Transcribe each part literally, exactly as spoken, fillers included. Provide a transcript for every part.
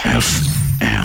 F M.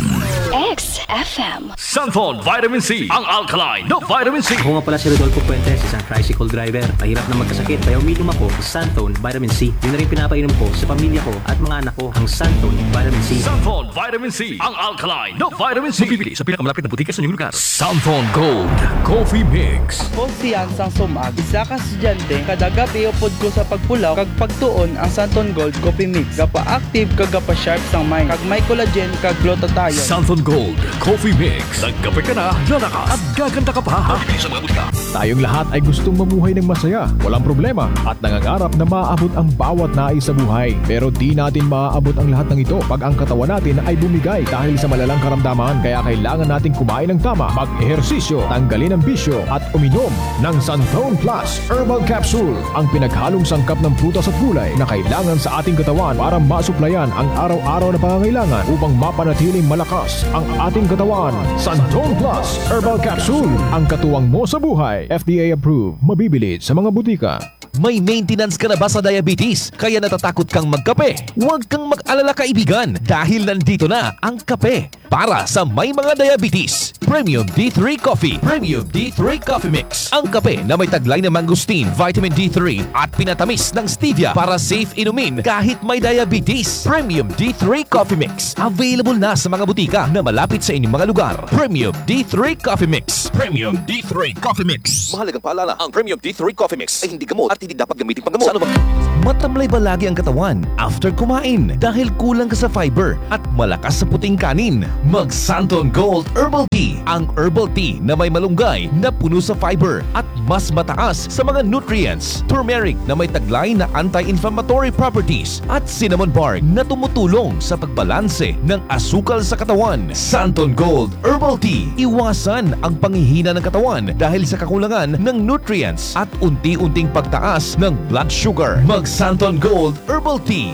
X F M. Santon Vitamin C, ang alkaline na vitamin C. Ako nga pala si Rodolfo Puentes, isang tricycle driver. Mahirap na magkasakit kaya uminom ako sa Santon Vitamin C. Yun na rin pinapainom ko sa pamilya ko at mga anak ko, ang Santon Vitamin C. Santon Vitamin C, ang alkaline na vitamin C. Mabibili sa pinakamalapit na butika sa inyong lugar. Santon Gold Coffee Mix. Ako si Ansang Sumag, isa ka estudyante, kada gabi upod ko sa pagpulaw, kag pagtuon ang Santon Gold Coffee Mix. Gapa active kag gapa sharp sang mind, kag may collagen kag glutathione. Santon Gold Coffee Mix. Nagkape ka na, lalakas at gaganda ka pa. Mabibili sa mga butika. Tayong lahat ay gustong mamuhay ng masaya, walang problema, at nangangarap na maaabot ang bawat nais sa buhay. Pero di natin maaabot ang lahat ng ito pag ang katawan natin ay bumigay dahil sa malalang karamdaman. Kaya kailangan natin kumain ng tama, mag-ehersisyo, tanggalin ang bisyo, at uminom ng Santon Plus Herbal Capsule, ang pinaghalong sangkap ng prutas at gulay na kailangan sa ating katawan para masuplayan ang araw-araw na pangangailangan upang mapanatiling malakas ang ating katawan. Santon Plus Herbal Capsule, ang katuwang mo sa buhay. F D A approved, mabibili sa mga butika. May maintenance ka na ba sa diabetes? Kaya natatakot kang magkape? Huwag kang mag-alala kaibigan dahil nandito na ang kape para sa may mga diabetes. Premium D three Coffee. Premium D three Coffee Mix. Ang kape na may taglay na mangosteen, vitamin D three at pinatamis ng stevia para safe inumin kahit may diabetes. Premium D three Coffee Mix. Available na sa mga butika na malapit sa inyong mga lugar. Premium D three Coffee Mix. Premium D three Coffee Mix. Mahalagang paalala, ang Premium D three Coffee Mix ay hindi gamot at hindi dapat gamitin pang gamot. Sa ano ba? Matamlay ba lagi ang katawan after kumain dahil kulang ka sa fiber at malakas sa puting kanin? Mag Santon Gold Herbal Tea, ang herbal tea na may malunggay na puno sa fiber at mas mataas sa mga nutrients. Turmeric na may taglay na anti-inflammatory properties at cinnamon bark na tumutulong sa pagbalanse ng asukal sa katawan. Santon Gold Herbal Tea, iwasan ang panghihina ng katawan dahil sa kakulangan ng nutrients at unti-unting pagtaas ng blood sugar. Mag Santon Gold Herbal Tea.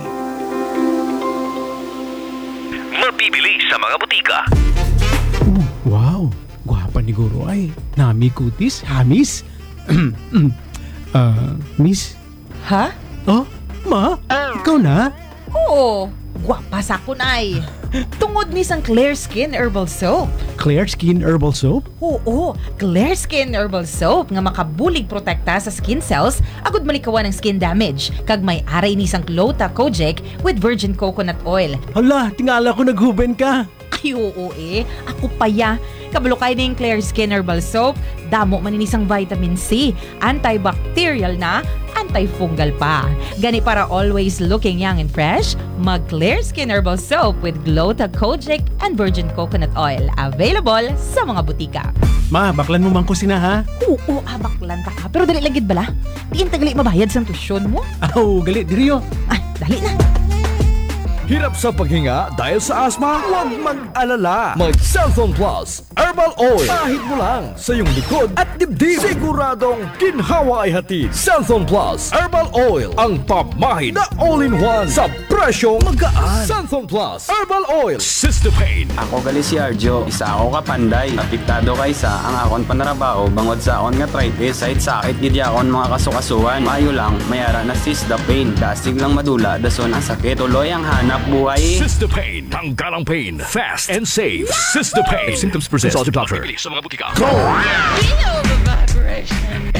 Mabibili sa mga butika. Oh, wow, gwapa ni Guro ay. Nami kutis, hamis. uh, miss? Ha? Oh, ma? Ikaw na? Oo, gwapa sa kunay. Tungod ni sang Clear Skin Herbal Soap. Clear Skin Herbal Soap? Oo, Clear Skin Herbal Soap nga makabulig protekta sa skin cells agud malikawan ng skin damage. Kag may aray ni sang Clota Kojic with virgin coconut oil. Hala, tingala ko naghuben ka. Ay oo eh, ako pa ya. Kabalo kay ning Clear Skin Herbal Soap, damo man ini sang vitamin C, antibacterial na, antifungal pa. Gani para always looking young and fresh, mag Clear Skin Herbal Soap with Glota Kojic and virgin coconut oil. Available sa mga butika. Ma, baklan mo man ko sina ha? Oo, abaklan ta ka. Pero dali lagid bala. Diin tagali mabayad sang tusyon mo. Aw, gali diriyo. Ah, dali na. Hirap sa paghinga dahil sa asma? Huwag mag-alala. Mag Santon Plus Herbal Oil. Kahit mo lang sa iyong likod at dibdib. Siguradong ginhawa ay hatid. Santon Plus Herbal Oil, ang pamahid na all-in-one sa presyong magaan. Santon Plus Herbal Oil. Cystopain. Ako gali si Arjo, isa ako ka panday. Apektado kay sa ang akon panarabaho bangod sa akon nga arthritis. Kahit sakit gid akon mga kasukasuan. Maayo lang mayara na Cystopain. Dasig lang madula dason ang sakit tuloy ang hanap buhay. Cystopain. Tanggal ang pain. Fast and safe. Cystopain. Symptoms persist. Consult your doctor. Sa mga butika. Go! Feel the vibration.